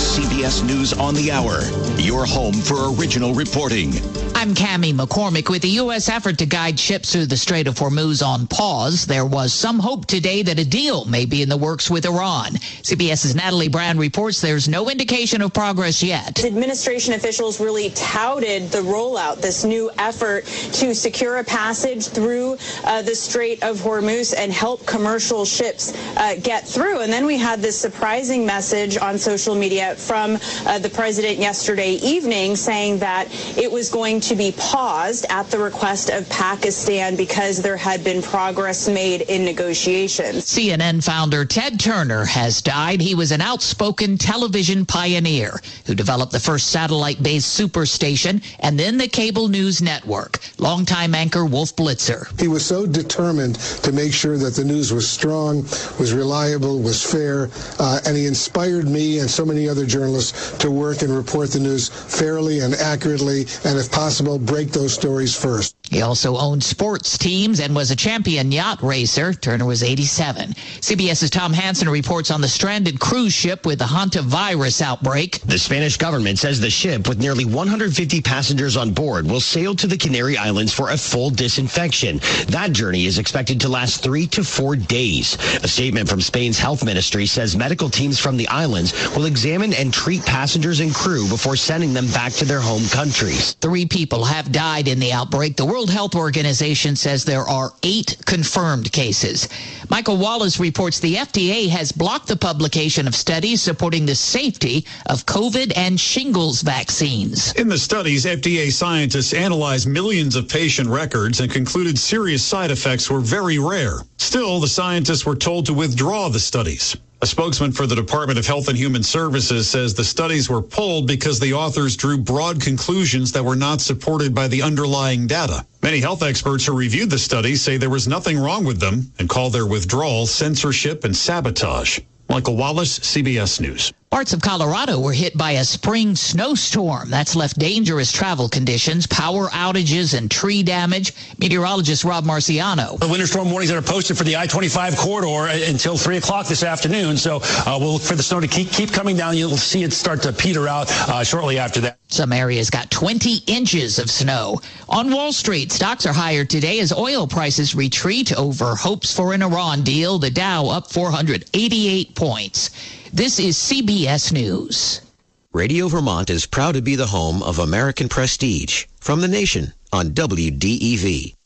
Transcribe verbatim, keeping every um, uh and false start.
C B S News on the Hour, your home for original reporting. I'm Cammie McCormick. With the U S effort to guide ships through the Strait of Hormuz on pause, there was some hope today that a deal may be in the works with Iran. CBS's Natalie Brand reports there's no indication of progress yet. Administration officials really touted the rollout, this new effort to secure a passage through uh, the Strait of Hormuz and help commercial ships uh, get through. And then we had this surprising message on social media from uh, the president yesterday evening saying that it was going to be paused at the request of Pakistan because there had been progress made in negotiations. C N N founder Ted Turner has died. He was an outspoken television pioneer who developed the first satellite-based superstation and then the cable news network. Longtime anchor Wolf Blitzer. He was so determined to make sure that the news was strong, was reliable, was fair, uh, and he inspired me and so many other journalists to work and report the news fairly and accurately, and if possible, break those stories first. He also owned sports teams and was a champion yacht racer. Turner was eighty-seven. CBS's Tom Hansen reports on the stranded cruise ship with the hantavirus outbreak. The Spanish government says the ship, with nearly one hundred fifty passengers on board, will sail to the Canary Islands for a full disinfection. That journey is expected to last three to four days. A statement from Spain's health ministry says medical teams from the islands will examine and treat passengers and crew before sending them back to their home countries. Three people have died in the outbreak. The World Health Organization says there are eight confirmed cases. Michael Wallace reports the F D A has blocked the publication of studies supporting the safety of COVID and shingles vaccines. In the studies, F D A scientists analyzed millions of patient records and concluded serious side effects were very rare. Still, the scientists were told to withdraw the studies. A spokesman for the Department of Health and Human Services says the studies were pulled because the authors drew broad conclusions that were not supported by the underlying data. Many health experts who reviewed the studies say there was nothing wrong with them and call their withdrawal censorship and sabotage. Michael Wallace, C B S News. Parts of Colorado were hit by a spring snowstorm. That's left dangerous travel conditions, power outages, and tree damage. Meteorologist Rob Marciano. The winter storm warnings that are posted for the I twenty-five corridor until three o'clock this afternoon. So uh, we'll look for the snow to keep, keep coming down. You'll see it start to peter out uh, shortly after that. Some areas got twenty inches of snow. On Wall Street, stocks are higher today as oil prices retreat over hopes for an Iran deal. The Dow up four hundred eighty-eight points. This is C B S News. Radio Vermont is proud to be the home of American Prestige from the nation on W D E V.